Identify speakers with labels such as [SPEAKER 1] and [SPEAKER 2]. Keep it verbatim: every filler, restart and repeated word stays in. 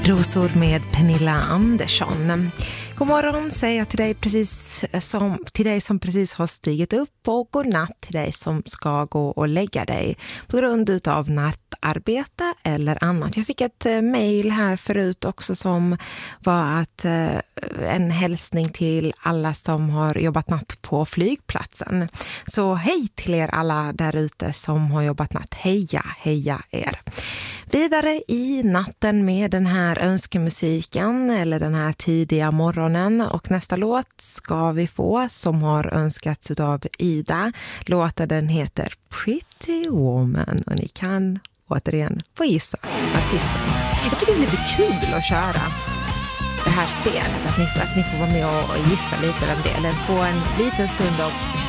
[SPEAKER 1] Rosor med Pernilla Andersson. God morgon säger jag till dig, precis som, till dig som precis har stigit upp, och god natt till dig som ska gå och lägga dig på grund av nattarbete eller annat. Jag fick ett eh, mejl här förut också som var att eh, en hälsning till alla som har jobbat natt på flygplatsen. Så hej till er alla där ute som har jobbat natt. Heja, heja er. Vidare i natten med den här önskemusiken eller den här tidiga morgonen, och nästa låt ska vi få som har önskats av Ida. Låten den heter Pretty Woman och ni kan återigen få gissa artisten. Jag tycker det är lite kul att köra det här spelet, att ni, att ni får vara med och gissa lite om det, eller få en liten stund av